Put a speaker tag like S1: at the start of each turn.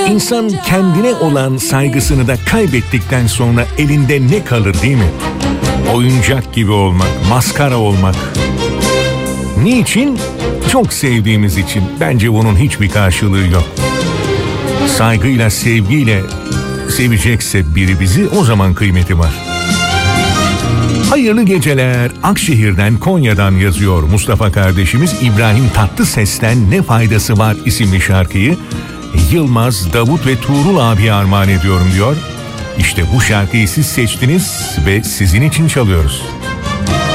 S1: İnsan kendine olan saygısını da kaybettikten sonra elinde ne kalır değil mi? Oyuncak gibi olmak, maskara olmak. Niçin? Çok sevdiğimiz için. Bence bunun hiçbir karşılığı yok. Saygıyla, sevgiyle sevecekse biri bizi, o zaman kıymeti var. Hayırlı geceler. Akşehir'den, Konya'dan yazıyor Mustafa kardeşimiz. İbrahim Tatlıses'ten Ne Faydası Var isimli şarkıyı Yılmaz, Davut ve Tuğrul abiye armağan ediyorum diyor. İşte bu şarkıyı siz seçtiniz ve sizin için çalıyoruz.